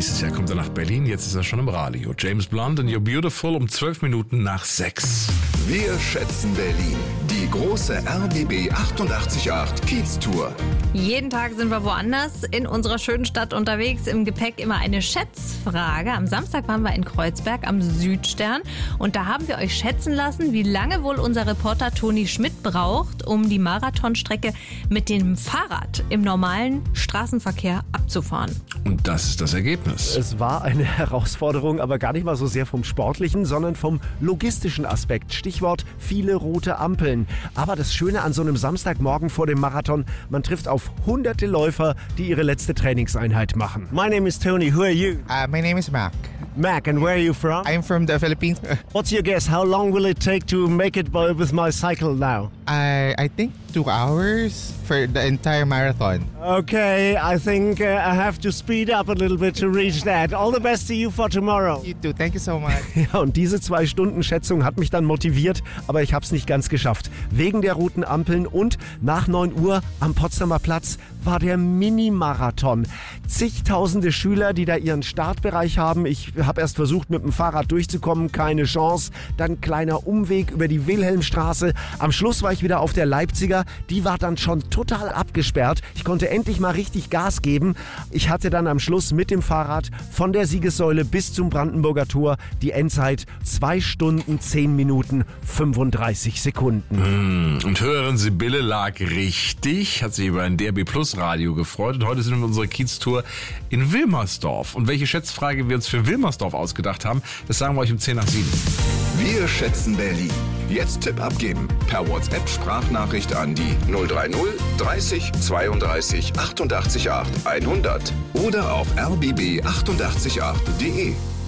Nächstes Jahr kommt er nach Berlin, jetzt ist er schon im Radio. James Blunt and You're Beautiful um 12 Minuten nach 6. Wir schätzen Berlin. Die große RBB 888 Kiez-Tour. Jeden Tag sind wir woanders in unserer schönen Stadt unterwegs. Im Gepäck immer eine Schätzfrage. Am Samstag waren wir in Kreuzberg am Südstern. Und da haben wir euch schätzen lassen, wie lange wohl unser Reporter Toni Schmidt braucht, um die Marathonstrecke mit dem Fahrrad im normalen Straßenverkehr abzufahren. Und das ist das Ergebnis. Es war eine Herausforderung, aber gar nicht mal so sehr vom sportlichen, sondern vom logistischen Aspekt. Stichwort viele rote Ampeln. Aber das Schöne an so einem Samstagmorgen vor dem Marathon, man trifft auf hunderte Läufer, die ihre letzte Trainingseinheit machen. My name is Tony. Who are you? My name is Mac. Mac, and where are you from? I'm from the Philippines. What's your guess? How long will it take to make it with my cycle now? I think 2 hours for the entire marathon. Okay, I think I have to speed up a little bit to reach that. All the best to you for tomorrow. You too. Thank you so much. Ja, und diese 2-Stunden-Schätzung hat mich dann motiviert, aber ich habe es nicht ganz geschafft. Wegen der roten Ampeln und nach 9 Uhr am Potsdamer Platz war der Mini-Marathon. Zigtausende Schüler, die da ihren Startbereich haben. Ich habe erst versucht, mit dem Fahrrad durchzukommen, keine Chance. Dann kleiner Umweg über die Wilhelmstraße. Am Schluss war ich wieder auf der Leipziger. Die war dann schon total abgesperrt. Ich konnte endlich mal richtig Gas geben. Ich hatte dann am Schluss mit dem Fahrrad von der Siegessäule bis zum Brandenburger Tor die Endzeit 2 Stunden, 10 Minuten, 35 Sekunden. Und Hörerin Sibylle lag richtig, hat sich über ein DRB Plus Radio gefreut. Und heute sind wir in unserer Kiez-Tour in Wilmersdorf. Und welche Schätzfrage wir uns für Wilmersdorf ausgedacht haben, das sagen wir euch um 10 nach 7. Wir schätzen Berlin. Jetzt Tipp abgeben. Per WhatsApp-Sprachnachricht an die 030 30 32 88 8 100 oder auf rbb888.de.